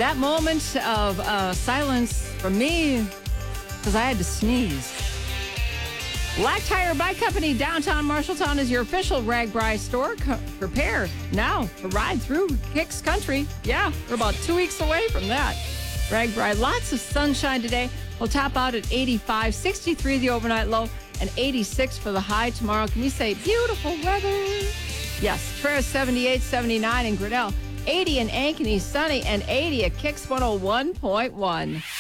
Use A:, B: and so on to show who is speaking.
A: That moment of silence from me because I had to sneeze. Black Tire Bike Company, downtown Marshalltown, is your official RAGBRAI store. Prepare now to ride through Hicks Country. Yeah, we're about 2 weeks away from that. RAGBRAI, lots of sunshine today. We'll top out at 85, 63 the overnight low, and 86 for the high tomorrow. Can you say beautiful weather? Yes, Trail 78, 79 in Grinnell, 80 in Ankeny, sunny, and 80 at Kicks 101.1.